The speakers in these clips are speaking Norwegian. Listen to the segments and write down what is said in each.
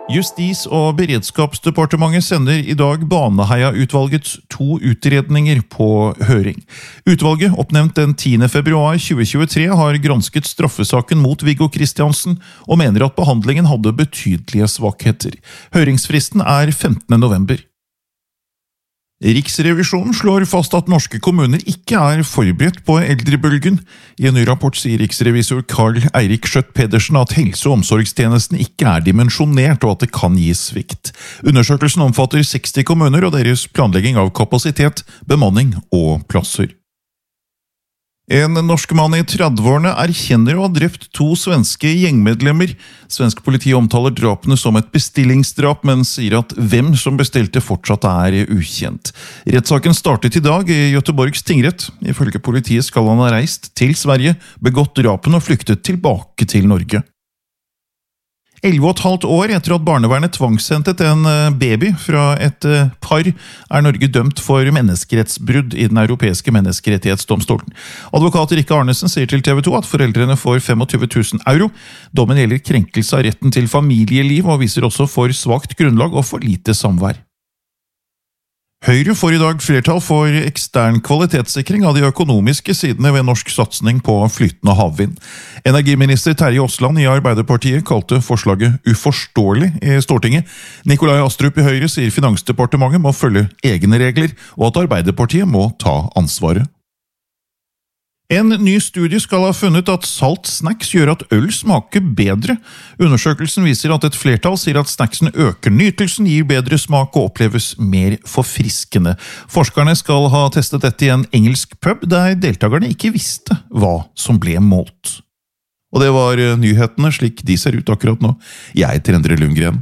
Justis- og beredskapsdepartementet sender i dag Baneheia-utvalgets 2 utredninger på høring. Utvalget, oppnevnt den 10. februar 2023, har gransket straffesaken mot Viggo Kristiansen og mener at behandlingen hadde betydelige svakheter. Høringsfristen er 15. november. Riksrevisjonen slår fast at norske kommuner ikke er forberedt på eldrebølgen. I en ny rapport sier riksrevisor Karl Eirik Skjøtt Pedersen at helse- og omsorgstjenesten ikke er dimensjonert og at det kan gi svikt. Undersøkelsen omfatter 60 kommuner og deres planlegging av kapasitet, bemanning og plasser. En norsk mann i 30-årene erkjenner å ha drept 2 svenske gjengmedlemmer. Svensk politi omtaler drapene som et bestillingsdrap, men sier at hvem som bestilte fortsatt er ukjent. Rettssaken startet i dag i Göteborgs tingrett. Ifølge politiet skal han ha reist til Sverige, begått drapene og flyktet tilbake til Norge. 11,5 år etter at barnevernet tvangshentet en baby fra et par, er Norge dømt for menneskerettsbrudd i den europeiske menneskerettighetsdomstolen. Advokat Rikke Arnesen sier til TV 2 at foreldrene får 25 000 euro. Dommen gjelder krenkelse av retten til familieliv og viser også for svakt grunnlag og for lite samvær. Høyre får i dag flertall for ekstern kvalitetssikring av de økonomiske sidene ved norsk satsing på flytende havvind. Energiminister Terje Aasland i Arbeiderpartiet kalte forslaget uforståelig i Stortinget. Nikolai Astrup i Høyre sier Finansdepartementet må følge egne regler, og at Arbeiderpartiet må ta ansvaret. En ny studie skal ha funnet at salt snacks gjør at øl smaker bedre. Undersøkelsen viser at et flertall sier at snacksen øker nytelsen, gir bedre smak og oppleves mer forfriskende. Forskerne skal ha testet dette i en engelsk pub, der deltakerne ikke visste hva som ble målt. Og det var nyhetene slik de ser ut akkurat nå. Jeg heter Endre Lundgren.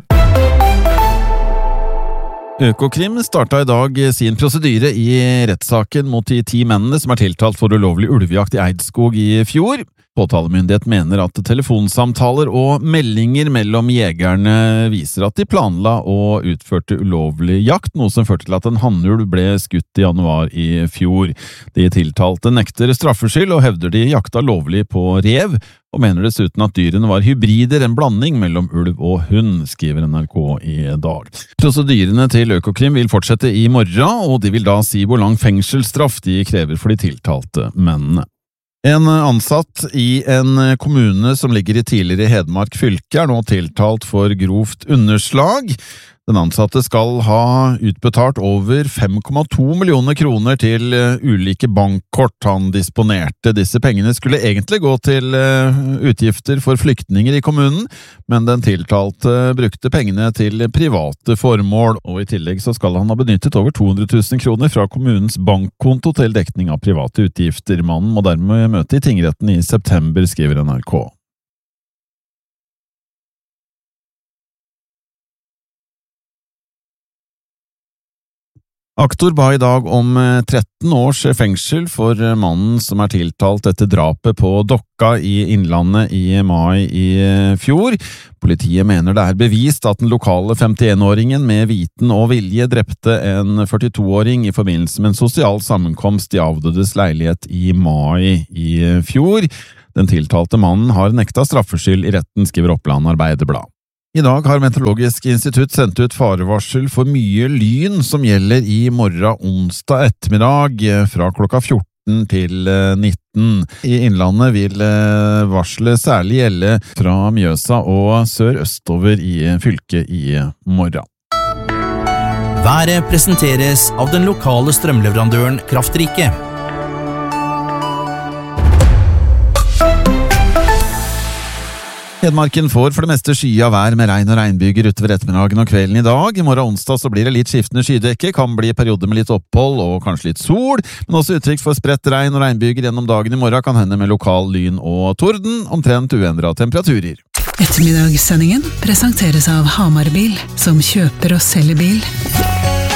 Økokrim startet i dag sin prosedyre i rettssaken mot de 10 mennene som er tiltalt for ulovlig ulvejakt i Eidskog i fjor. Påtalemyndighet mener at telefonsamtaler og meldinger mellom jegerne viser at de planla og utførte ulovlig jakt, noe som førte til at en hannulv ble skutt i januar i fjor. De tiltalte nekter straffskyld og hevder de jakta lovlig på rev, og mener dessuten at dyrene var hybrider, en blanding mellom ulv og hund, skriver NRK i dag. Prosedyrene til Økokrim vil fortsette i morgen, og de vil da si hvor lang fengselsstraff de krever for de tiltalte mennene. En ansatt i en kommune som ligger i tidligere Hedmark fylke er nå tiltalt for grovt underslag. Den ansatte skal ha utbetalt over 5,2 millioner kroner til ulike bankkort han disponerte. Disse pengene skulle egentlig gå til utgifter for flyktninger i kommunen, men den tiltalte brukte pengene til private formål, og i tillegg så skal han ha benyttet over 200 000 kroner fra kommunens bankkonto til dekning av private utgifter. Mannen må dermed møte i tingretten i september, skriver NRK. Aktor ba i dag om 13 års fengsel for mannen som er tiltalt etter drapet på Dokka i Innlandet i mai i fjor. Politiet mener det er bevist at den lokale 51-åringen med viten og vilje drepte en 42-åring i forbindelse med en sosial sammenkomst i avdødes leilighet i mai i fjor. Den tiltalte mannen har nekta straffskyld i retten, skriver Oppland Arbeiderblad. I dag har Meteorologisk institutt sendt ut farevarsel for mye lyn som gjelder i morgen onsdag ettermiddag fra klokka 14 til 19. I Innlandet vil varselet særlig gjelde fra Mjøsa og sør-østover i fylket i morgen. Været presenteres av den lokale strømleverandøren Kraftrike. Hedmarken får for det meste skya vær med regn og regnbyger utover ettermiddagen og kvelden i dag. I morgen onsdag så blir det litt skiftende skydekke, kan bli perioder med litt opphold og kanskje litt sol, men også uttrykk for spredt regn og regnbyger gjennom dagen i morgen kan hende med lokal lyn og torden, omtrent uendret temperaturer. Ettermiddagssendingen presenteres av Hamar Bil, som kjøper og selger bil.